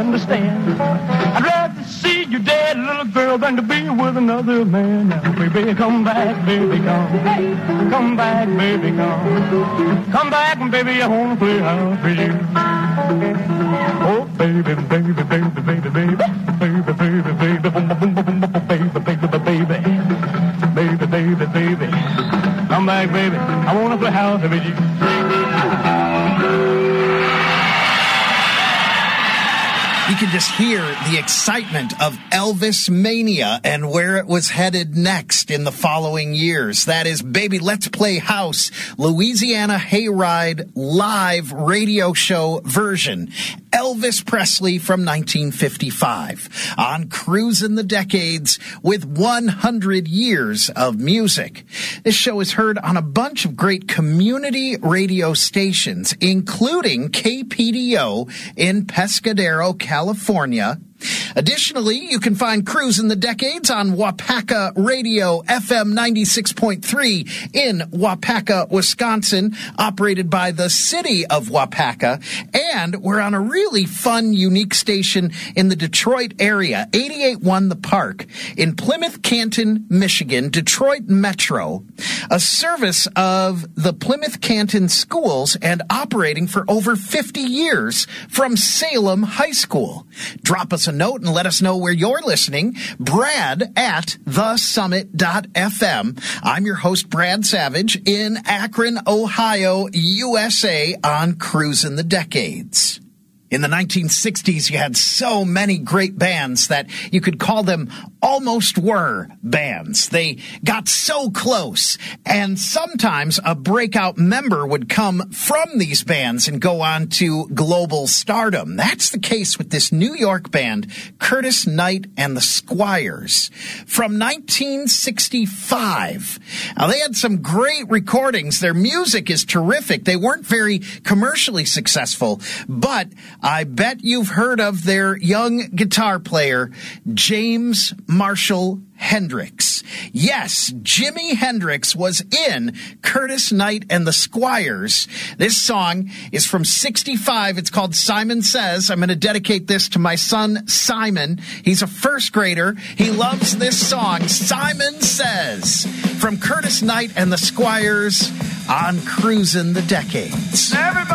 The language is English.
understand. I'd rather see you dead, little girl, than to be with another man. Now, baby, come back, baby, come. Come back, baby, come. Come back, baby, I wanna play house with you. Oh, baby, baby, baby, baby, baby, baby, baby, baby, boom, boom, boom, boom, boom, baby, baby, baby, baby, baby. Come back, baby, I wanna play house with you. You can just hear the excitement of Elvis mania and where it was headed next in the following years. That is Baby Let's Play House, Louisiana Hayride live radio show version. Elvis Presley from 1955 on Cruisin' the Decades with 100 years of music. This show is heard on a bunch of great community radio stations, including KPDO in Pescadero, California. Additionally, you can find Cruisin' the Decades on Wapaka Radio FM 96.3 in Wapaka, Wisconsin, operated by the city of Wapaka. And we're on a really fun, unique station in the Detroit area, 88.1 The Park, in Plymouth, Canton, Michigan, Detroit Metro, a service of the Plymouth Canton schools and operating for over 50 years from Salem High School. Drop us a note and let us know where you're listening. Brad at thesummit.fm. I'm your host, Brad Savage, in Akron, Ohio, USA, on Cruisin' the Decades. In the 1960s, you had so many great bands that you could call them almost were bands. They got so close, and sometimes a breakout member would come from these bands and go on to global stardom. That's the case with this New York band, Curtis Knight and the Squires, from 1965. Now, they had some great recordings. Their music is terrific. They weren't very commercially successful, but I bet you've heard of their young guitar player, James Marshall Hendrix. Yes, Jimi Hendrix was in Curtis Knight and the Squires. This song is from 65. It's called Simon Says. I'm going to dedicate this to my son, Simon. He's a first grader. He loves this song, Simon Says, from Curtis Knight and the Squires on Cruisin' the Decades. Everybody